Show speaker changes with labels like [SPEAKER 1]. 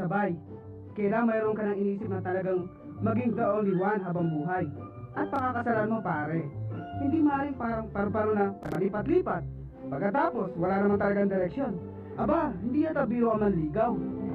[SPEAKER 1] sabay-sabay. Kailangan mayroon ka ng inisip na talagang maging the only one habang buhay. At pakakasalan mo pare. Hindi maaaring parang paru-paro na palipat-lipat. Pagkatapos, wala naman talagang direksyon. Aba, hindi yata biro ang manligaw.